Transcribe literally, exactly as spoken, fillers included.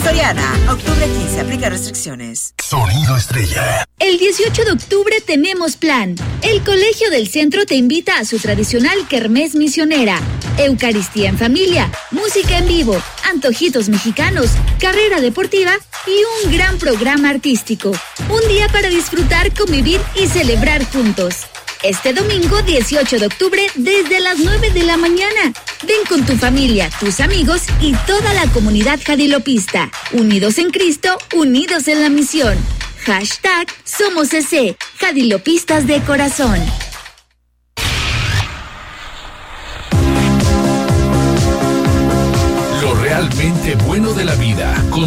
Soriana, octubre quince, aplica restricciones. Sonido Estrella. El dieciocho de octubre tenemos plan. El Colegio del Centro te invita a su tradicional kermés misionera. Eucaristía en familia, música en vivo, antojitos mexicanos, carrera deportiva y un gran programa artístico. Un día para disfrutar, convivir y celebrar juntos. Este domingo dieciocho de octubre desde las nueve de la mañana. Ven con tu familia, tus amigos y toda la comunidad jadilopista. Unidos en Cristo, unidos en la misión. Hashtag Somos E C, Jadilopistas de corazón. Lo realmente bueno de la vida con